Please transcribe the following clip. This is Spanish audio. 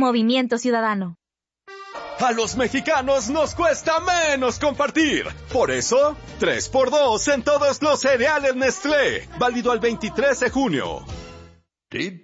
Movimiento Ciudadano. A los mexicanos nos cuesta menos compartir. Por eso, 3x2 en todos los cereales Nestlé. Válido al 23 de junio.